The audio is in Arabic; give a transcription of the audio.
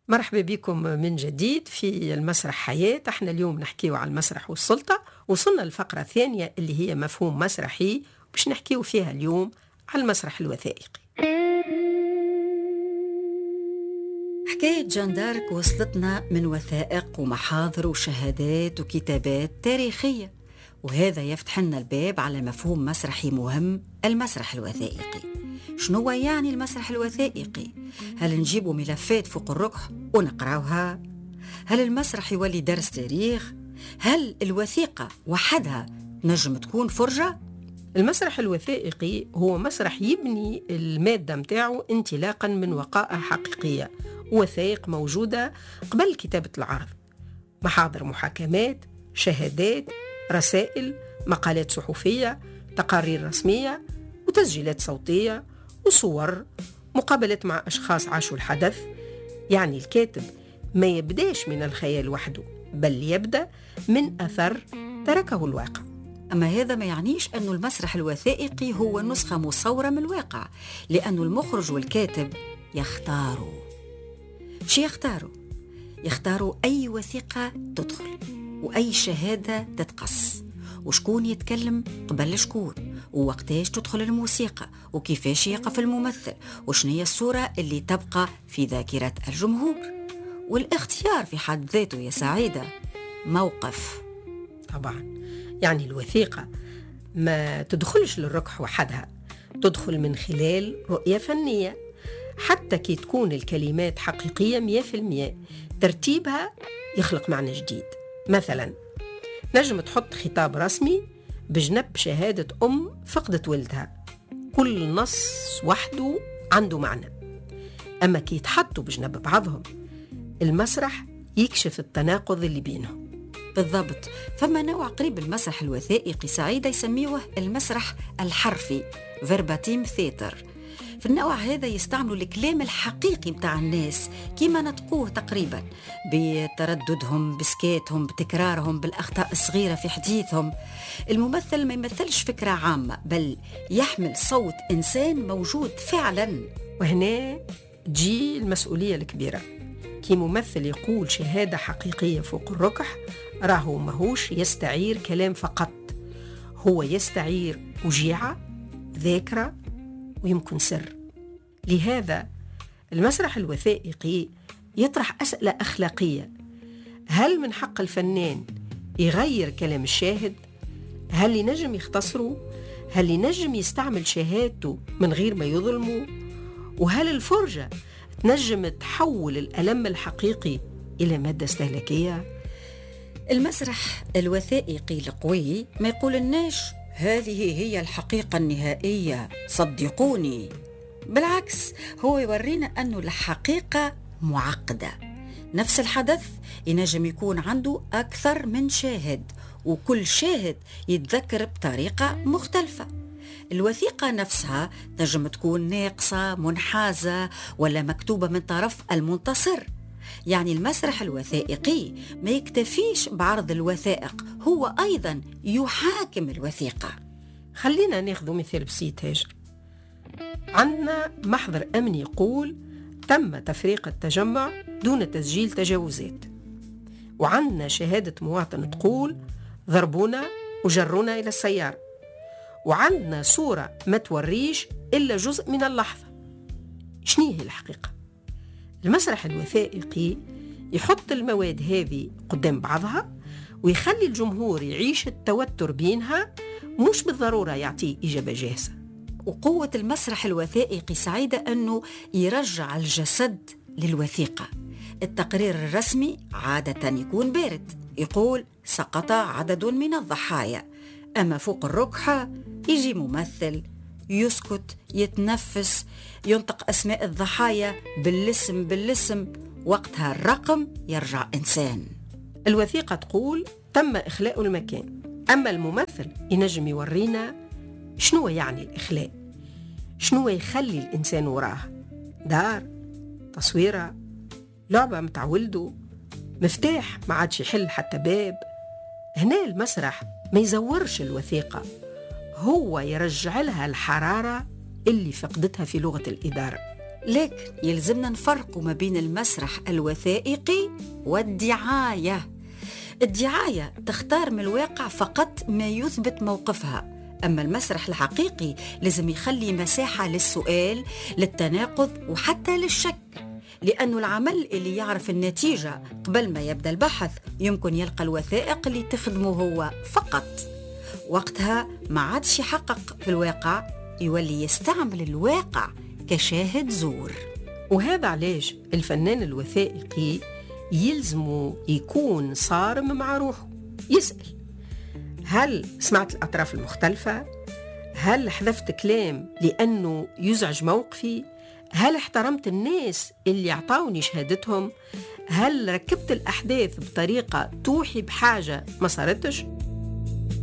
مرحبا بكم من جديد في المسرح حياة. احنا اليوم نحكيو على المسرح والسلطة. وصلنا الفقرة الثانية اللي هي مفهوم مسرحي، باش نحكيو فيها اليوم على المسرح الوثائقي. حكاية جان دارك وصلتنا من وثائق ومحاضر وشهادات وكتابات تاريخية، وهذا يفتح لنا الباب على مفهوم مسرحي مهم، المسرح الوثائقي. شنو يعني المسرح الوثائقي؟ هل نجيبوا ملفات فوق الركح ونقراوها؟ هل المسرح يولي درس تاريخ؟ هل الوثيقة وحدها نجم تكون فرجة؟ المسرح الوثائقي هو مسرح يبني المادة متاعه انطلاقا من وقائع حقيقية، وثائق موجودة قبل كتابة العرض، محاضر محاكمات، شهادات، رسائل، مقالات صحفية، تقارير رسمية، وتسجيلات صوتية، وصور، مقابلات مع أشخاص عاشوا الحدث. يعني الكاتب ما يبداش من الخيال وحده، بل يبدأ من أثر تركه الواقع. أما هذا ما يعنيش أن المسرح الوثائقي هو نسخة مصورة من الواقع، لأن المخرج والكاتب يختاروا. شو يختاروا أي وثيقة تدخل، وأي شهادة تتقص، وشكون يتكلم قبل شكون، ووقتاش تدخل الموسيقى، وكيفاش يقف الممثل، وشنية الصورة اللي تبقى في ذاكرة الجمهور. والاختيار في حد ذاته يا سعيدة موقف. طبعا يعني الوثيقة ما تدخلش للركح وحدها، تدخل من خلال رؤية فنية، حتى كي تكون الكلمات حقيقية 100%، ترتيبها يخلق معنى جديد. مثلا نجم تحط خطاب رسمي بجنب شهادة فقدت ولدها، كل نص وحده عنده معنى. أما كي يتحطوا بجنب بعضهم، المسرح يكشف التناقض اللي بينهم. بالضبط. فما نوع قريب المسرح الوثائقي سعيدة يسميوه المسرح الحرفي، verbatim theater. في النوع هذا يستعملوا الكلام الحقيقي متاع الناس كيما نطقوه تقريبا، بترددهم، بسكاتهم، بتكرارهم، بالأخطاء الصغيرة في حديثهم. الممثل ما يمثلش فكرة عامة، بل يحمل صوت إنسان موجود فعلا. وهنا تجي المسؤولية الكبيرة. كي ممثل يقول شهادة حقيقية فوق الركح، راهو ماهوش يستعير كلام فقط، هو يستعير وجيعة، ذاكرة، ويمكن سر. لهذا المسرح الوثائقي يطرح أسئلة أخلاقية. هل من حق الفنان يغير كلام الشاهد؟ هل ينجم يختصره؟ هل ينجم يستعمل شهادته من غير ما يظلمه؟ وهل الفرجة تنجم تحول الألم الحقيقي إلى مادة استهلاكية؟ المسرح الوثائقي القوي ما يقولناش هذه هي الحقيقة النهائية صدقوني، بالعكس هو يورينا أنه الحقيقة معقدة. نفس الحدث ينجم يكون عنده أكثر من شاهد، وكل شاهد يتذكر بطريقة مختلفة. الوثيقة نفسها تنجم تكون ناقصة، منحازة، ولا مكتوبة من طرف المنتصر. يعني المسرح الوثائقي ما يكتفيش بعرض الوثائق، هو أيضا يحاكم الوثيقة. خلينا ناخذ مثال بسيط هاجر. عندنا محضر أمني يقول تم تفريق التجمع دون تسجيل تجاوزات، وعندنا شهادة مواطن تقول ضربونا وجرونا إلى السيارة، وعندنا صورة ما توريش إلا جزء من اللحظة. شنو هي الحقيقة؟ المسرح الوثائقي يحط المواد هذه قدام بعضها، ويخلي الجمهور يعيش التوتر بينها، مش بالضرورة يعطيه إجابة جاهزة. وقوة المسرح الوثائقي سعيدة أنه يرجع الجسد للوثيقة. التقرير الرسمي عادة يكون بارد، يقول سقط عدد من الضحايا. أما فوق الركحة يجي ممثل يسكت، يتنفس، ينطق أسماء الضحايا بالاسم، وقتها الرقم يرجع إنسان. الوثيقة تقول تم إخلاء المكان، أما الممثل ينجم يورينا شنو يعني الإخلاء، شنو يخلي الإنسان وراه، دار، تصويرة، لعبة متاع ولده، مفتاح ما عادش يحل حتى باب. هنا المسرح ما يزورش الوثيقة، هو يرجع لها الحرارة اللي فقدتها في لغة الإدارة. لكن يلزمنا نفرق ما بين المسرح الوثائقي والدعاية. الدعاية تختار من الواقع فقط ما يثبت موقفها، أما المسرح الحقيقي لازم يخلي مساحة للسؤال، للتناقض وحتى للشك، لأنه العمل اللي يعرف النتيجة قبل ما يبدأ البحث يمكن يلقى الوثائق اللي تخدمه هو فقط. وقتها ما عادش يحقق في الواقع، يولي يستعمل الواقع كشاهد زور. وهذا علاش الفنان الوثائقي يلزمه يكون صارم مع روحه، يسأل: هل سمعت الأطراف المختلفة؟ هل حذفت كلام لأنه يزعج موقفي؟ هل احترمت الناس اللي عطاوني شهادتهم؟ هل ركبت الأحداث بطريقة توحي بحاجة ما صارتش؟